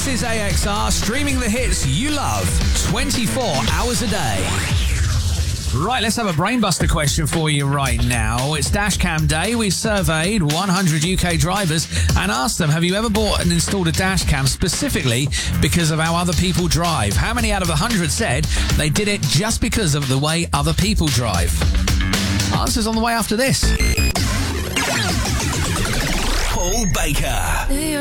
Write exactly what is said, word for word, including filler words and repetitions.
This is A X R, streaming the hits you love twenty-four hours a day. Right, let's have a brainbuster question for you right now. It's Dashcam Day. We surveyed one hundred U K drivers and asked them, have you ever bought and installed a dashcam specifically because of how other people drive? How many out of one hundred said they did it just because of the way other people drive? Answers on the way after this. Paul Baker.